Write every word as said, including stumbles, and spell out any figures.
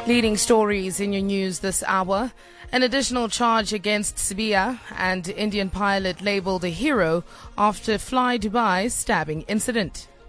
Leading stories in your news this hour. An additional charge against Sibiya and Indian pilot labelled a hero after Fly Dubai stabbing incident.